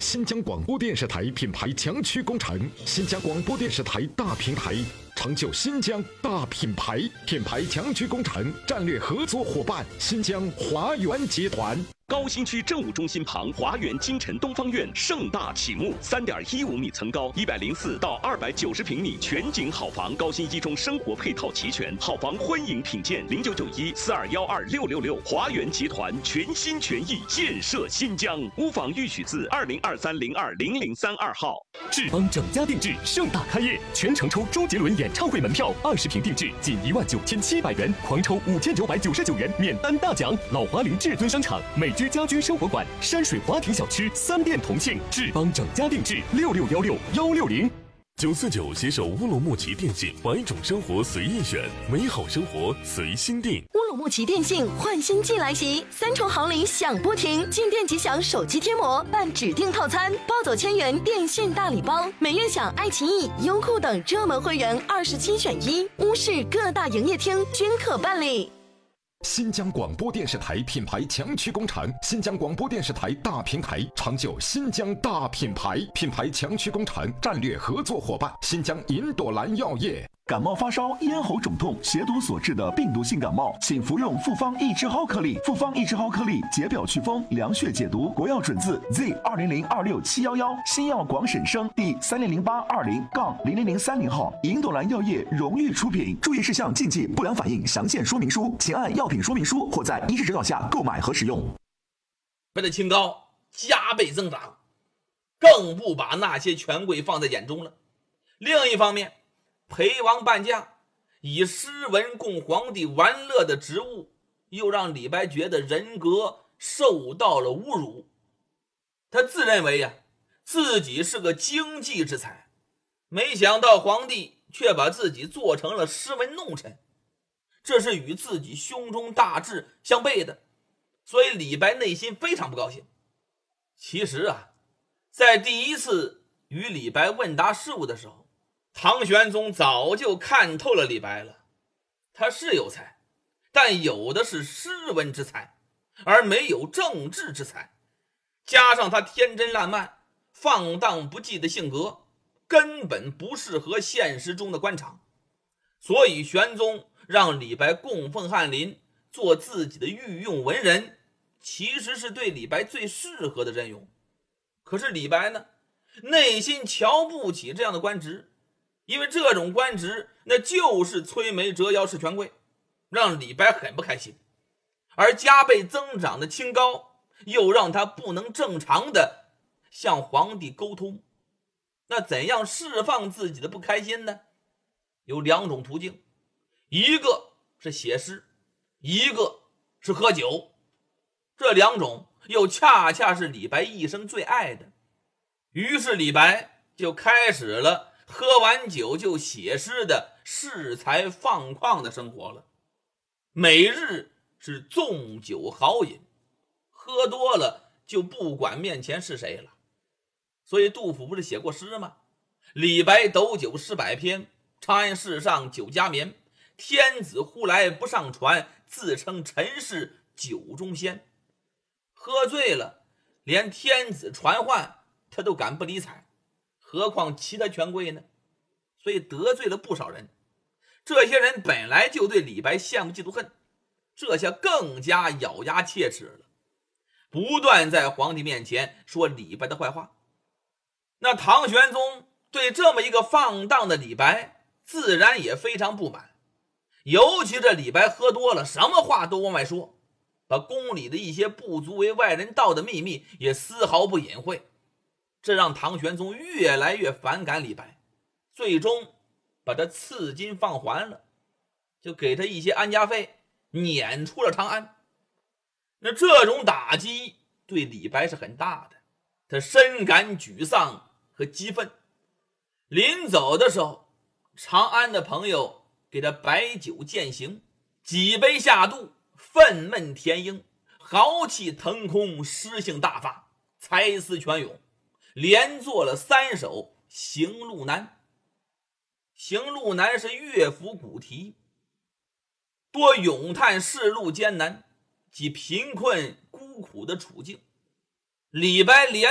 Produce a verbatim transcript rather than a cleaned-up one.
新疆广播电视台品牌强驱工程，新疆广播电视台大平台，成就新疆大品牌。品牌强驱工程战略合作伙伴：新疆华源集团。 高新区政务中心旁，华源京城东方院盛大启幕，三点一五米层高，一百零四到二百九十平米全景好房，高新一中生活配套齐全，好房欢迎品鉴。零九九一四二幺二六六六，华源集团全心全意建设新疆。屋房预许字二零二三零二零零三二号。 志邦整家定制盛大开业，全程抽周杰伦演唱会门票，二十平定制仅一万九千七百元，狂抽五千九百九十九元免单大奖。老华林至尊商场、美居家居生活馆、山水华庭小吃三店同庆，志邦整家定制六六幺六幺六零。 九四九携手乌鲁木齐电信，百种生活随意选，美好生活随心定。 乌鲁木齐电信换新季来袭，三重好礼享不停，进店即享手机贴膜，办指定套餐，抱走千元电信大礼包，每月享爱奇艺、优酷等热门会员二十七选一，乌市各大营业厅均可办理。 新疆广播电视台品牌强驱工程，新疆广播电视台大平台，成就新疆大品牌。品牌强驱工程战略合作伙伴：新疆银朵兰药业。 感冒发烧、咽喉肿痛、血毒所致的病毒性感冒，请服用复方益智蒿颗粒。复方益智蒿颗粒解表祛风、凉血解毒，国药准字 Z 二零零二六七幺幺，新药广审生第三零零八二零杠零零零三零号，银朵兰药业荣誉出品。注意事项、禁忌、不良反应详见说明书，请按药品说明书或在医师指导下购买和使用。 为了清高加倍增长，更不把那些权贵放在眼中了。另一方面，陪王伴将以诗文供皇帝玩乐的职务，又让李白觉得人格受到了侮辱。他自认为呀、啊，自己是个经济之才，没想到皇帝却把自己做成了诗文弄臣，这是与自己胸中大志相悖的，所以李白内心非常不高兴。其实啊，在第一次与李白问答事务的时候，唐玄宗早就看透了李白了，他是有才，但有的是诗文之才，而没有政治之才，加上他天真烂漫、放荡不羁的性格，根本不适合现实中的官场。所以玄宗让李白供奉翰林，做自己的御用文人，其实是对李白最适合的任用。可是李白呢，内心瞧不起这样的官职，因为这种官职那就是摧眉折腰式权贵，让李白很不开心。而加倍增长的清高又让他不能正常的向皇帝沟通。那怎样释放自己的不开心呢？有两种途径，一个是写诗，一个是喝酒。这两种又恰恰是李白一生最爱的。于是李白就开始了喝完酒就写诗的恃才放旷的生活了，每日是纵酒豪饮，喝多了就不管面前是谁了。所以杜甫不是写过诗吗？李白斗酒诗百篇，长安市上酒家眠。天子呼来不上船，自称臣是酒中仙。喝醉了，连天子传唤他都敢不理睬，何况其他权贵呢？所以得罪了不少人。这些人本来就对李白羡慕嫉妒恨，这下更加咬牙切齿了，不断在皇帝面前说李白的坏话。那唐玄宗对这么一个放荡的李白自然也非常不满，尤其这李白喝多了，什么话都往外说，把宫里的一些不足为外人道的秘密也丝毫不隐晦，这让唐玄宗越来越反感李白，最终把他赐金放还了，就给他一些安家费，撵出了长安。那这种打击对李白是很大的，他深感沮丧和激愤。临走的时候，长安的朋友给他摆酒饯行，几杯下肚，愤懑填膺，豪气腾空，诗兴大发，才思泉涌，连做了三首《行路难》。《行路难》是乐府古题，多咏叹世路艰难及贫困孤苦的处境。李白连